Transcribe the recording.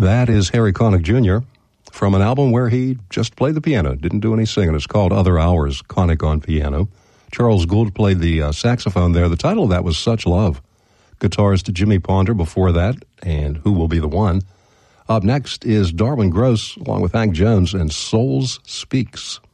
That is Harry Connick Jr. from an album where he just played the piano, didn't do any singing. It's called Other Hours, Connick on Piano. Charles Gould played the saxophone there. The title of that was Such Love. Guitarist Jimmy Ponder before that, and Who Will Be the One. Up next is Darwin Gross, along with Hank Jones, and Souls Speaks.